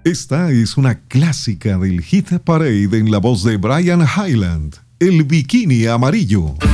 Esta es una clásica del Hit Parade en la voz de Brian Hyland, El Bikini Amarillo.